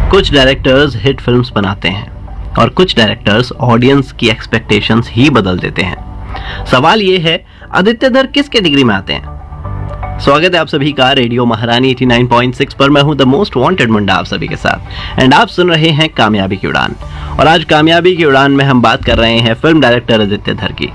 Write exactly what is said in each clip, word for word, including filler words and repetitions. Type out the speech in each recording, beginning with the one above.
कुछ directors hit films बनाते हैं और कुछ डायरेक्टर्स ऑडियंस की एक्सपेक्टेशंस ही बदल देते हैं। सवाल ये है, आदित्य धर किस कैटेगरी में आते हैं? स्वागत है आप सभी का रेडियो महारानी नवासी पॉइंट छह पर। मैं हूं द मोस्ट वांटेड मुंडा आप सभी के साथ एंड आप सुन रहे हैं कामयाबी की उड़ान। और आज कामयाबी की उड़ान में हम बात कर रहे हैं फिल्म डायरेक्टर आदित्य धर की।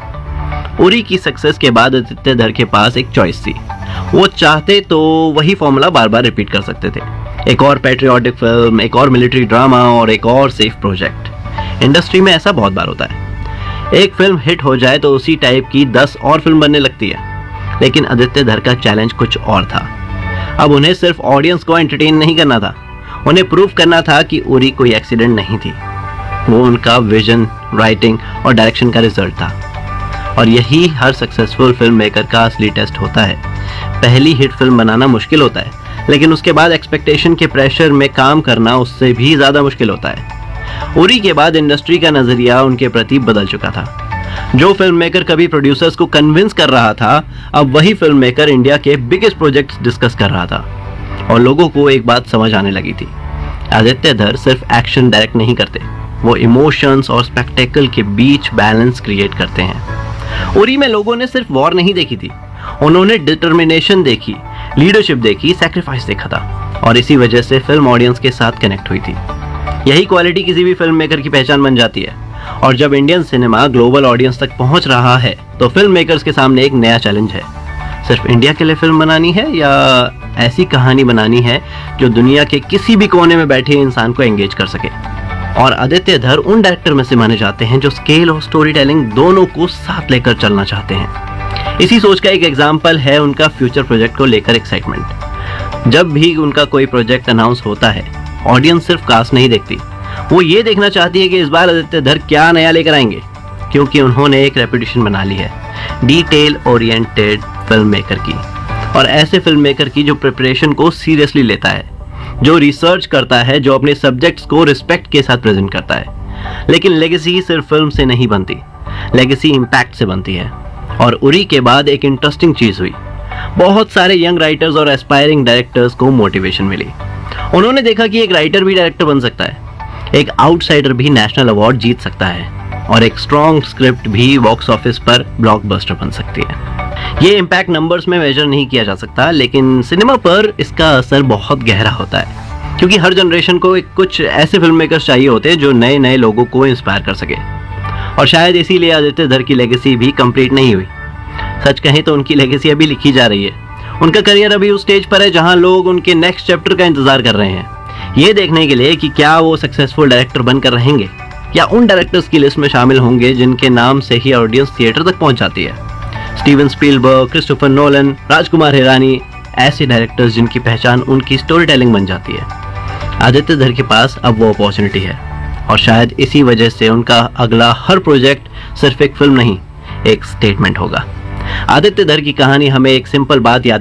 उरी की सक्सेस के बाद आदित्य धर के पास एक चॉइस थी। वो चाहते तो वही फॉर्मूला बार बार रिपीट कर सकते थे, एक और पैट्रियोटिक फिल्म, एक और मिलिट्री ड्रामा और एक और सेफ प्रोजेक्ट। इंडस्ट्री में ऐसा बहुत बार होता है, एक फिल्म हिट हो जाए तो उसी टाइप की दस और फिल्म बनने लगती है। लेकिन आदित्य धर का चैलेंज कुछ और था। अब उन्हें सिर्फ ऑडियंस को एंटरटेन नहीं करना था, उन्हें प्रूव करना था कि उरी कोई एक्सीडेंट नहीं थी, वो उनका विजन, राइटिंग और डायरेक्शन का रिजल्ट था। और यही हर सक्सेसफुल फिल्म मेकर का असली टेस्ट होता है। पहली हिट फिल्म बनाना मुश्किल होता है, लेकिन उसके बाद एक्सपेक्टेशन के प्रेशर में काम करना उससे भी ज्यादा मुश्किल होता है। उरी के बाद इंडस्ट्री का नजरिया उनके प्रति बदल चुका था। जो फिल्म मेकर कभी प्रोड्यूसर्स को कन्विंस कर रहा था, अब वही फिल्म मेकर इंडिया के बिगेस्ट प्रोजेक्ट्स डिस्कस कर रहा था। और लोगों को एक बात समझ आने लगी थी, आदित्य धर सिर्फ एक्शन डायरेक्ट नहीं करते, वो इमोशंस और स्पेक्टेकल के बीच बैलेंस क्रिएट करते हैं। उरी में लोगों ने सिर्फ वॉर नहीं देखी थी, उन्होंने डिटर्मिनेशन देखी, लीडरशिप देखी, सैक्रिफाइस देखा था। और इसी वजह से फिल्म ऑडियंस के साथ कनेक्ट हुई थी। यही क्वालिटी किसी भी फिल्म मेकर की पहचान बन जाती है। और जब इंडियन सिनेमा ग्लोबल ऑडियंस तक पहुंच रहा है तो फिल्म मेकर्स के सामने एक नया चैलेंज है। सिर्फ इंडिया के लिए फिल्म बनानी है या ऐसी कहानी बनानी है जो दुनिया के किसी भी कोने में बैठे इंसान को एंगेज कर सके। और आदित्य धर उन डायरेक्टर में से माने जाते हैं जो स्केल और स्टोरी टेलिंग दोनों को साथ लेकर चलना चाहते हैं। इसी सोच का एक एग्जाम्पल है उनका फ्यूचर प्रोजेक्ट को लेकर एक्साइटमेंट। जब भी उनका कोई प्रोजेक्ट अनाउंस होता है, ऑडियंस सिर्फ कास्ट नहीं देखती, वो ये देखना चाहती है कि इस बार आदित्य धर क्या नया लेकर आएंगे, क्योंकि उन्होंने एक रेपुटेशन बना ली है डिटेल ओरिएंटेड फिल्म मेकर की। और ऐसे फिल्म मेकर की जो प्रिपरेशन को सीरियसली लेता है, जो रिसर्च करता है, जो अपने सब्जेक्ट्स को रिस्पेक्ट के साथ प्रेजेंट करता है। लेकिन लेगेसी सिर्फ फिल्म से नहीं बनती, लेगेसी इम्पैक्ट से बनती है। और उरी के बाद एक इंटरेस्टिंग चीज हुई, बहुत सारे यंग राइटर्स और एस्पायरिंग डायरेक्टर्स को मोटिवेशन मिली। उन्होंने देखा कि एक राइटर भी डायरेक्टर बन सकता है, एक आउटसाइडर भी नेशनल अवार्ड जीत सकता है और एक स्ट्रॉन्ग स्क्रिप्ट भी बॉक्स ऑफिस पर ब्लॉकबस्टर बन सकती है। ये इम्पैक्ट नंबर्स में मेजर नहीं किया जा सकता, लेकिन सिनेमा पर इसका असर बहुत गहरा होता है, क्योंकि हर जनरेशन को एक कुछ ऐसे फिल्म मेकर्स चाहिए होते हैं जो नए नए लोगों को इंस्पायर कर सके। और शायद इसीलिए आदित्य धर की लेगेसी भी कंप्लीट नहीं हुई। सच कहें तो उनकी लेगेसी अभी लिखी जा रही है। उनका करियर अभी उस स्टेज पर है जहां लोग उनके नेक्स्ट चैप्टर का इंतजार कर रहे हैं, ये देखने के लिए कि क्या वो सक्सेसफुल डायरेक्टर बनकर रहेंगे या उन डायरेक्टर्स की लिस्ट में शामिल होंगे जिनके नाम से ही ऑडियंस थिएटर तक पहुंच जाती है। Steven Spielberg, Christopher Nolan, Rajkumar Hirani, ऐसे डायरेक्टर्स जिनकी पहचान उनकी स्टोरी टेलिंग बन जाती है। आदित्य धर के पास अब वो अपॉर्चुनिटी है और शायद इसी वजह से उनका अगला हर प्रोजेक्ट सिर्फ एक फिल्म नहीं, एक स्टेटमेंट होगा। आदित्य धर की कहानी हमें एक सिंपल बात याद